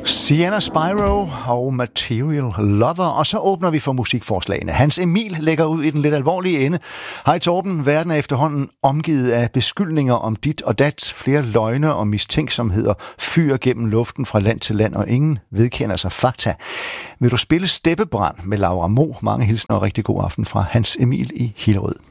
Sienna Spyro og Material Lover, og så åbner vi for musikforslagene. Hans Emil lægger ud i den lidt alvorlige ende. Hej Torben, verden er efterhånden omgivet af beskyldninger om dit og dat, flere løgne og mistænksomheder fyrer gennem luften fra land til land, og ingen vedkender sig fakta. Vil du spille Steppebrand med Laura Mo? Mange hilsner og rigtig god aften fra Hans Emil i Hillerød.